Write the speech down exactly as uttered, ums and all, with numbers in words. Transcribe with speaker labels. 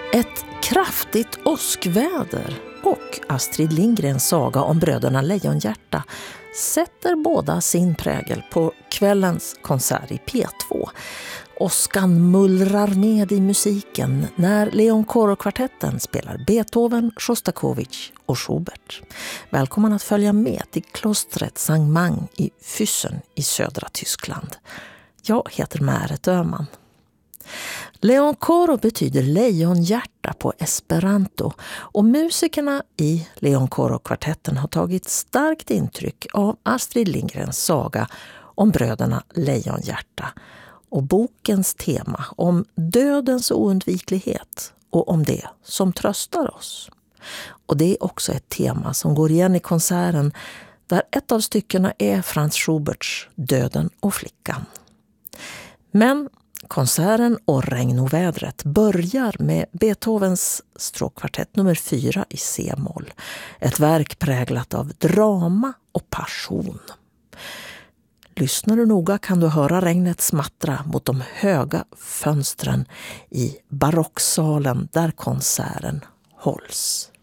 Speaker 1: Ett kraftigt åskväder och Astrid Lindgrens saga om bröderna Lejonhjärta sätter båda sin prägel på kvällens konsert i P två. Åskan mullrar med i musiken när Leon Koro-kvartetten spelar Beethoven, Sjostakovitj och Schubert. Välkommen att följa med till klostret Sankt Mang i Füssen i södra Tyskland. Jag heter Märet Öhman. Leon Koro betyder lejonhjärta på esperanto och musikerna i Leon Koro-kvartetten har tagit starkt intryck av Astrid Lindgrens saga om bröderna Lejonhjärta och bokens tema om dödens oundviklighet och om det som tröstar oss. Och det är också ett tema som går igen i konserten där ett av styckena är Franz Schuberts Döden och flickan. Men konserten och regnovädret börjar med Beethovens stråkkvartett nummer fyra i C-moll. Ett verk präglat av drama och passion. Lyssnar du noga kan du höra regnet smattra mot de höga fönstren i barocksalen där konserten hålls.